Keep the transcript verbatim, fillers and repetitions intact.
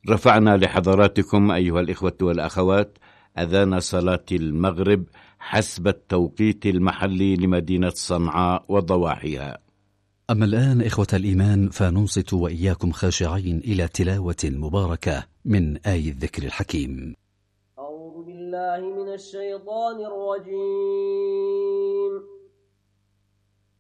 رفعنا لحضراتكم أيها الإخوة والأخوات أذان صلاة المغرب حسب التوقيت المحلي لمدينة صنعاء وضواحيها. أما الآن إخوة الإيمان فننصت وإياكم خاشعين إلى تلاوة مباركة من آي الذكر الحكيم. أعوذ بالله من الشيطان الرجيم.